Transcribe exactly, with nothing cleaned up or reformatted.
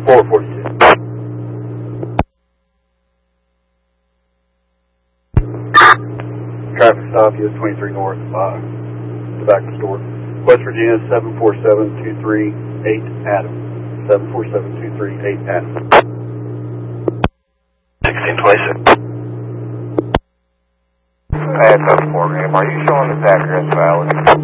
four forty-two. Traffic stop, U S twenty-three North, uh, tobacco store. West Virginia, seven four seven two three eight Adam. seven four seven two three eight Adam. sixteen twenty-six. Hey, it's four, ma'am. Are you showing this address valid?